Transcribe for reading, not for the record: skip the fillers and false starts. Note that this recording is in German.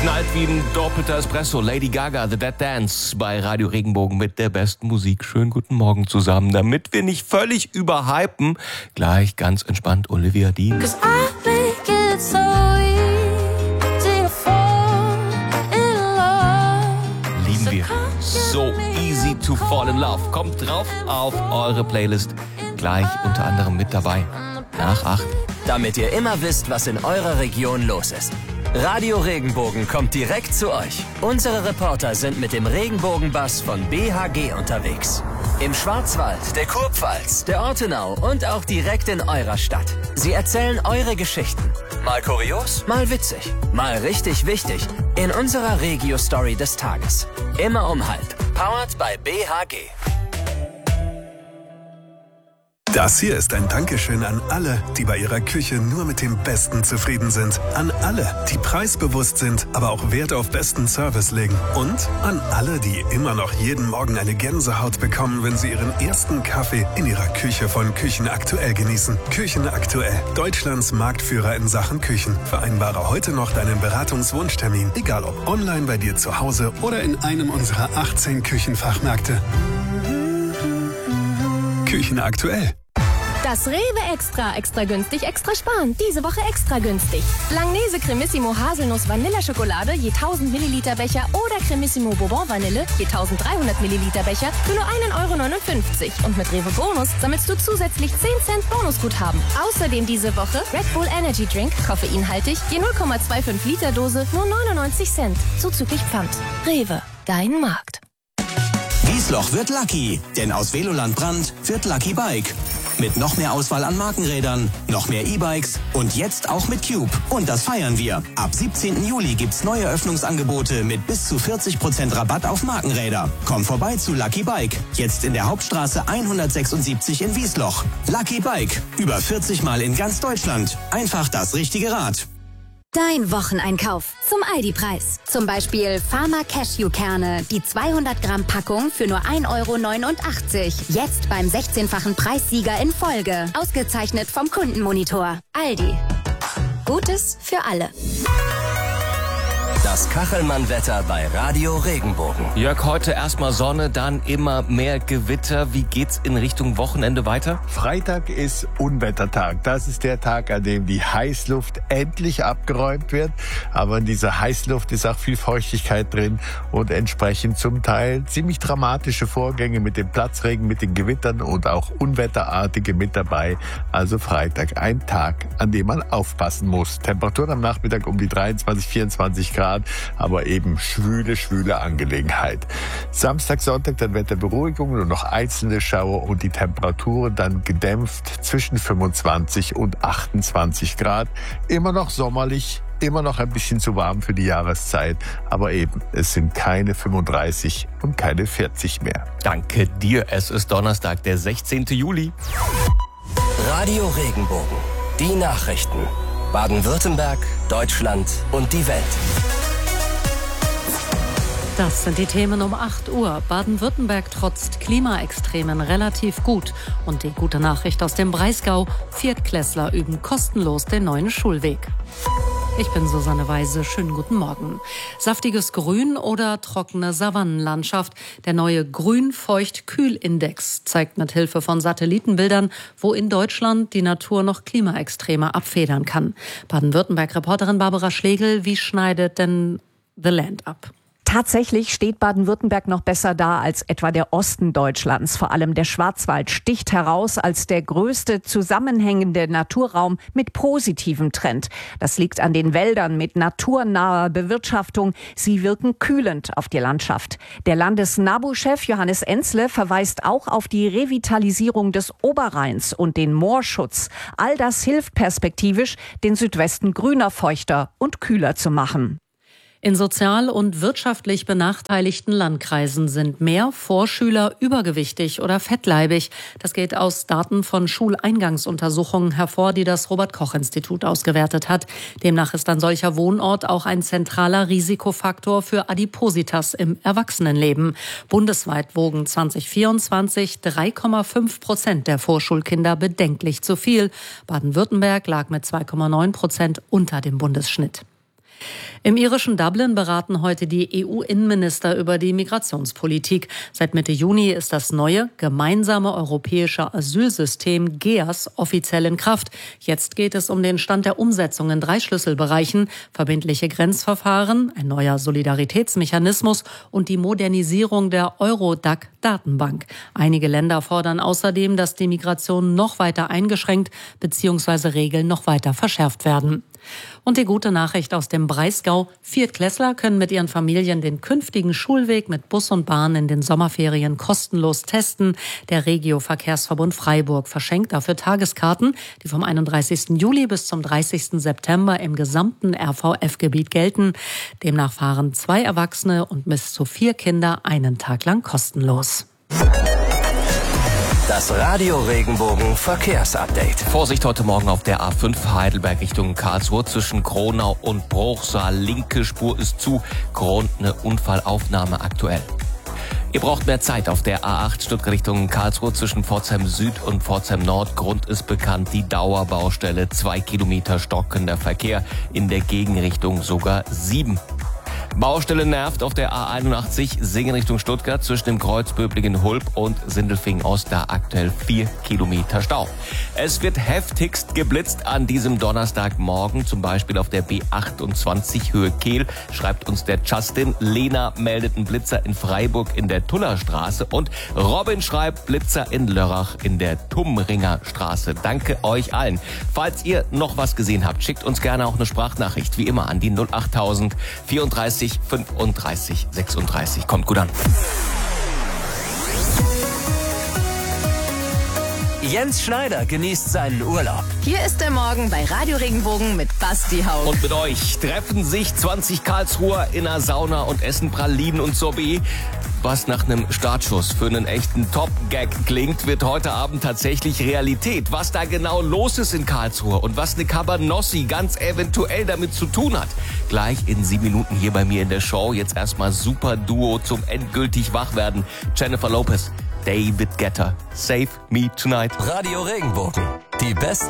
Knallt wie ein doppelter Espresso. Lady Gaga, The Dead Dance bei Radio Regenbogen mit der besten Musik. Schönen guten Morgen zusammen, damit wir nicht völlig überhypen. Gleich ganz entspannt Olivia Dean. Lieben wir. So easy to fall in love. Kommt drauf auf eure Playlist. Gleich unter anderem mit dabei. Nach 8. Damit ihr immer wisst, was in eurer Region los ist. Radio Regenbogen kommt direkt zu euch. Unsere Reporter sind mit dem Regenbogenbus von BHG unterwegs. Im Schwarzwald, der Kurpfalz, der Ortenau und auch direkt in eurer Stadt. Sie erzählen eure Geschichten. Mal kurios, mal witzig, mal richtig wichtig. In unserer Regio-Story des Tages. Immer um 12:30. Powered by BHG. Das hier ist ein Dankeschön an alle, die bei ihrer Küche nur mit dem Besten zufrieden sind. An alle, die preisbewusst sind, aber auch Wert auf besten Service legen. Und an alle, die immer noch jeden Morgen eine Gänsehaut bekommen, wenn sie ihren ersten Kaffee in ihrer Küche von Küchen Aktuell genießen. Küchen Aktuell, Deutschlands Marktführer in Sachen Küchen. Vereinbare heute noch deinen Beratungswunschtermin, egal ob online bei dir zu Hause oder in einem unserer 18 Küchenfachmärkte. Küchen Aktuell. Das Rewe Extra günstig, extra sparen. Diese Woche extra günstig. Langnese Cremissimo Haselnuss Vanilleschokolade je 1000 Milliliter Becher oder Cremissimo Bourbon Vanille je 1300 Milliliter Becher für nur 1,59 €. Und mit Rewe Bonus sammelst du zusätzlich 10 Cent Bonusguthaben. Außerdem diese Woche Red Bull Energy Drink, koffeinhaltig, je 0,25 Liter Dose, nur 99 Cent. Zuzüglich Pfand. Rewe, dein Markt. Wiesloch wird Lucky, denn aus Veloland Brand wird Lucky Bike. Mit noch mehr Auswahl an Markenrädern, noch mehr E-Bikes und jetzt auch mit Cube. Und das feiern wir. Ab 17. Juli gibt's neue Öffnungsangebote mit bis zu 40% Rabatt auf Markenräder. Komm vorbei zu Lucky Bike. Jetzt in der Hauptstraße 176 in Wiesloch. Lucky Bike. Über 40 Mal in ganz Deutschland. Einfach das richtige Rad. Dein Wocheneinkauf zum Aldi-Preis. Zum Beispiel Pharma Cashewkerne, die 200 Gramm Packung für nur 1,89 €. Jetzt beim 16-fachen Preissieger in Folge. Ausgezeichnet vom Kundenmonitor. Aldi. Gutes für alle. Das Kachelmann-Wetter bei Radio Regenbogen. Jörg, heute erstmal Sonne, dann immer mehr Gewitter. Wie geht's in Richtung Wochenende weiter? Freitag ist Unwettertag. Das ist der Tag, an dem die Heißluft endlich abgeräumt wird. Aber in dieser Heißluft ist auch viel Feuchtigkeit drin und entsprechend zum Teil ziemlich dramatische Vorgänge mit dem Platzregen, mit den Gewittern und auch Unwetterartige mit dabei. Also Freitag, ein Tag, an dem man aufpassen muss. Temperaturen am Nachmittag um die 23, 24 Grad. Aber eben schwüle Angelegenheit. Samstag, Sonntag dann Wetterberuhigung, nur noch einzelne Schauer und die Temperaturen dann gedämpft zwischen 25 und 28 Grad. Immer noch sommerlich, immer noch ein bisschen zu warm für die Jahreszeit. Aber eben, es sind keine 35 und keine 40 mehr. Danke dir. Es ist Donnerstag, der 16. Juli. Radio Regenbogen. Die Nachrichten. Baden-Württemberg, Deutschland und die Welt. Das sind die Themen um 8 Uhr. Baden-Württemberg trotzt Klimaextremen relativ gut. Und die gute Nachricht aus dem Breisgau: Viertklässler üben kostenlos den neuen Schulweg. Ich bin Susanne Weise. Schönen guten Morgen. Saftiges Grün oder trockene Savannenlandschaft. Der neue Grün-Feucht-Kühl-Index zeigt mit Hilfe von Satellitenbildern, wo in Deutschland die Natur noch Klimaextreme abfedern kann. Baden-Württemberg-Reporterin Barbara Schlegel, wie schneidet denn The Land ab? Tatsächlich steht Baden-Württemberg noch besser da als etwa der Osten Deutschlands. Vor allem der Schwarzwald sticht heraus als der größte zusammenhängende Naturraum mit positivem Trend. Das liegt an den Wäldern mit naturnaher Bewirtschaftung. Sie wirken kühlend auf die Landschaft. Der Landesnabu-Chef Johannes Enzle verweist auch auf die Revitalisierung des Oberrheins und den Moorschutz. All das hilft perspektivisch, den Südwesten grüner, feuchter und kühler zu machen. In sozial und wirtschaftlich benachteiligten Landkreisen sind mehr Vorschüler übergewichtig oder fettleibig. Das geht aus Daten von Schuleingangsuntersuchungen hervor, die das Robert-Koch-Institut ausgewertet hat. Demnach ist ein solcher Wohnort auch ein zentraler Risikofaktor für Adipositas im Erwachsenenleben. Bundesweit wogen 2024 3,5% der Vorschulkinder bedenklich zu viel. Baden-Württemberg lag mit 2,9% unter dem Bundesschnitt. Im irischen Dublin beraten heute die EU-Innenminister über die Migrationspolitik. Seit Mitte Juni ist das neue gemeinsame europäische Asylsystem GEAS offiziell in Kraft. Jetzt geht es um den Stand der Umsetzung in 3 Schlüsselbereichen: verbindliche Grenzverfahren, ein neuer Solidaritätsmechanismus und die Modernisierung der Eurodac-Datenbank. Einige Länder fordern außerdem, dass die Migration noch weiter eingeschränkt bzw. Regeln noch weiter verschärft werden. Und die gute Nachricht aus dem Breisgau: Viertklässler können mit ihren Familien den künftigen Schulweg mit Bus und Bahn in den Sommerferien kostenlos testen. Der Regio-Verkehrsverbund Freiburg verschenkt dafür Tageskarten, die vom 31. Juli bis zum 30. September im gesamten RVF-Gebiet gelten. Demnach fahren 2 Erwachsene und bis zu 4 Kinder einen Tag lang kostenlos. Das Radio Regenbogen Verkehrsupdate. Vorsicht heute Morgen auf der A5 Heidelberg Richtung Karlsruhe zwischen Kronau und Bruchsal. Linke Spur ist zu. Grund eine Unfallaufnahme aktuell. Ihr braucht mehr Zeit auf der A8 Stuttgart Richtung Karlsruhe zwischen Pforzheim Süd und Pforzheim Nord. Grund ist bekannt, die Dauerbaustelle. 2 Kilometer stockender Verkehr, in der Gegenrichtung sogar 7. Baustelle nervt auf der A81 Singen Richtung Stuttgart zwischen dem Kreuz Böblingen-Hulb und Sindelfingen Ost, da aktuell 4 Kilometer Stau. Es wird heftigst geblitzt an diesem Donnerstagmorgen, zum Beispiel auf der B28 Höhe Kehl, schreibt uns der Justin. Lena meldet einen Blitzer in Freiburg in der Tullerstraße und Robin schreibt Blitzer in Lörrach in der Tumringer Straße. Danke euch allen. Falls ihr noch was gesehen habt, schickt uns gerne auch eine Sprachnachricht, wie immer an die 08000 34 35 36. Kommt gut an. Jens Schneider genießt seinen Urlaub. Hier ist der Morgen bei Radio Regenbogen mit Basti Haug. Und mit euch treffen sich 20 Karlsruher in einer Sauna und essen Pralinen und Sorbet. Was nach einem Startschuss für einen echten Top-Gag klingt, wird heute Abend tatsächlich Realität. Was da genau los ist in Karlsruhe und was eine Cabanossi ganz eventuell damit zu tun hat. Gleich in 7 Minuten hier bei mir in der Show. Jetzt erstmal super Duo zum endgültig Wachwerden. Jennifer Lopez, David Guetta, Save Me Tonight. Radio Regenbogen, die beste